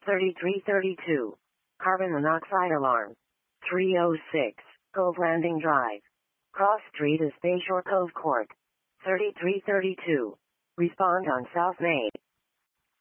3332. Carbon monoxide alarm. 306. Cove Landing Drive. Cross Street is Bayshore Cove Court. 3332. Respond on South Main.